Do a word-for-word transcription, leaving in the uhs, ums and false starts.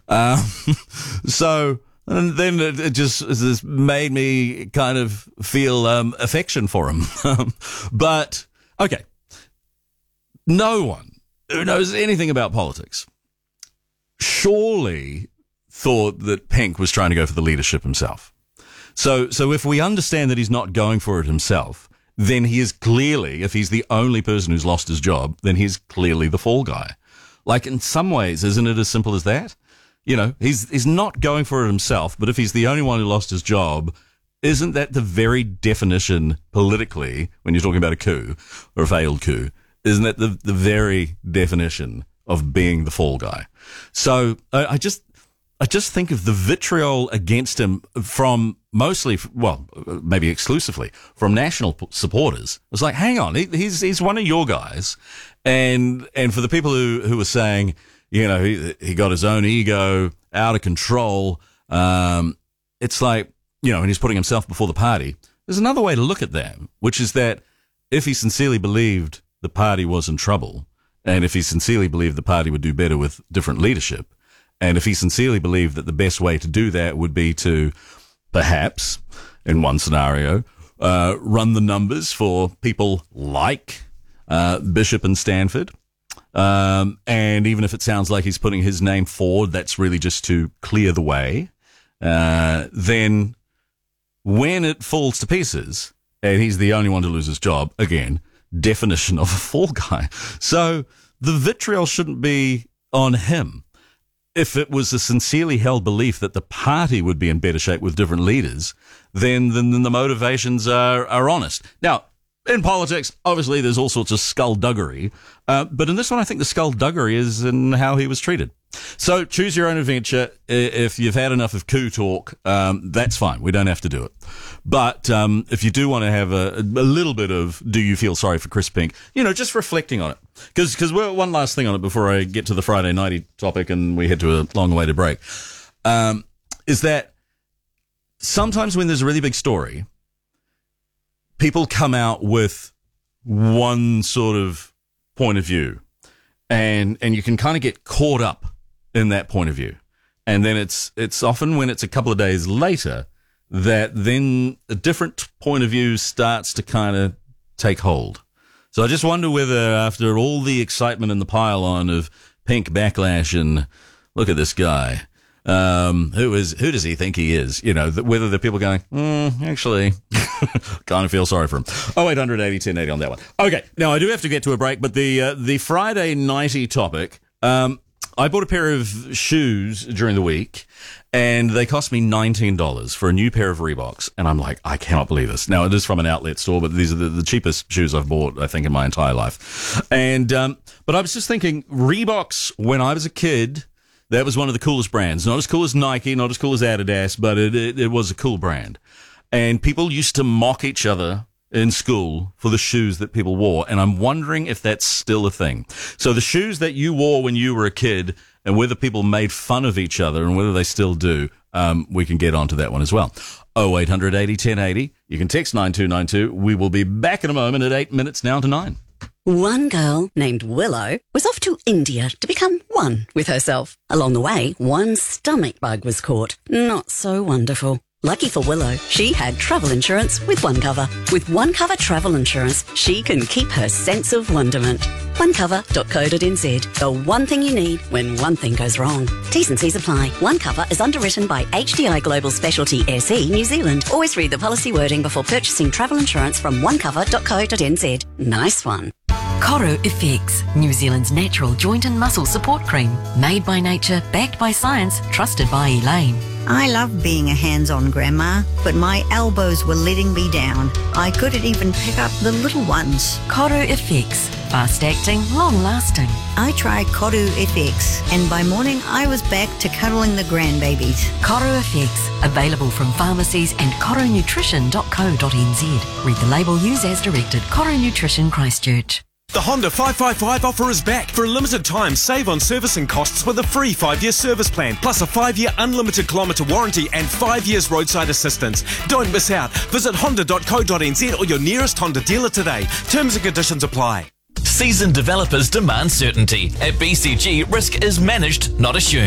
Um, so and then it, it just, it just made me kind of feel um, affection for him. But, okay, no one who knows anything about politics surely thought that Pink was trying to go for the leadership himself. So, so if we understand that he's not going for it himself, then he is clearly, if he's the only person who's lost his job, then he's clearly the fall guy. Like, in some ways, isn't it as simple as that? You know, he's he's not going for it himself, but if he's the only one who lost his job, isn't that the very definition politically, when you're talking about a coup or a failed coup, isn't that the, the very definition of being the fall guy? So I, I just I just think of the vitriol against him from mostly, well, maybe exclusively from national supporters. It's like, hang on, he, he's he's one of your guys, and and for the people who who were saying, you know, he he got his own ego out of control. Um, it's like, you know, and he's putting himself before the party. There's another way to look at that, which is that if he sincerely believed the party was in trouble, and if he sincerely believed the party would do better with different leadership, and if he sincerely believed that the best way to do that would be to perhaps, in one scenario, uh, run the numbers for people like uh, Bishop and Stanford. Um, and even if it sounds like he's putting his name forward, that's really just to clear the way. Uh, then when it falls to pieces and he's the only one to lose his job, again, definition of a fall guy. So the vitriol shouldn't be on him. If it was a sincerely held belief that the party would be in better shape with different leaders, then, then, then the motivations are, are honest. Now, in politics, obviously, there's all sorts of skullduggery. Uh, but in this one, I think the skullduggery is in how he was treated. So choose your own adventure. If you've had enough of coup talk, um, that's fine. We don't have to do it. But um, if you do want to have a, a little bit of do you feel sorry for Chris Pink, you know, just reflecting on it. Because because we're one last thing on it before I get to the Friday nighty topic and we head to a long way to break, um, is that sometimes when there's a really big story, people come out with one sort of point of view, and and you can kind of get caught up in that point of view. And then it's it's often when it's a couple of days later that then a different point of view starts to kind of take hold. So I just wonder whether after all the excitement and the pile-on of Pink backlash and look at this guy, Um, who is, who does he think he is? You know, whether the people going, mm, actually, kind of feel sorry for him. Oh, eight hundred eighty ten eighty on that one. Okay. Now I do have to get to a break, but the, uh, the Friday nighty topic, um, I bought a pair of shoes during the week and they cost me nineteen dollars for a new pair of Reeboks. And I'm like, I cannot believe this. Now it is from an outlet store, but these are the, the cheapest shoes I've bought, I think, in my entire life. And, um, but I was just thinking Reeboks when I was a kid, that was one of the coolest brands. Not as cool as Nike, not as cool as Adidas, but it, it, it was a cool brand. And people used to mock each other in school for the shoes that people wore. And I'm wondering if that's still a thing. So the shoes that you wore when you were a kid and whether people made fun of each other and whether they still do, um, we can get onto that one as well. oh eight hundred eighty ten eighty. You can text nine two nine two. We will be back in a moment at eight minutes now to nine. One girl named Willow was off to India to become one with herself. Along the way, one stomach bug was caught. Not so wonderful. Lucky for Willow, she had travel insurance with OneCover. With OneCover travel insurance, she can keep her sense of wonderment. one cover dot co dot n z. The one thing you need when one thing goes wrong. T's and C's apply. OneCover is underwritten by H D I Global Specialty S E New Zealand. Always read the policy wording before purchasing travel insurance from one cover dot co dot n z. Nice one. Coro F X, New Zealand's natural joint and muscle support cream. Made by nature, backed by science, trusted by Elaine. I love being a hands-on grandma, but my elbows were letting me down. I couldn't even pick up the little ones. Coro F X, fast-acting, long-lasting. I tried Koru F X, and by morning I was back to cuddling the grandbabies. Coro F X, available from pharmacies and coro nutrition dot co dot n z. Read the label, use as directed. Coro Nutrition, Christchurch. The Honda five five five offer is back. For a limited time, save on servicing costs with a free five-year service plan, plus a five-year unlimited kilometre warranty and five years roadside assistance. Don't miss out. Visit honda dot co dot n z or your nearest Honda dealer today. Terms and conditions apply. Seasoned developers demand certainty. At B C G, risk is managed, not assumed.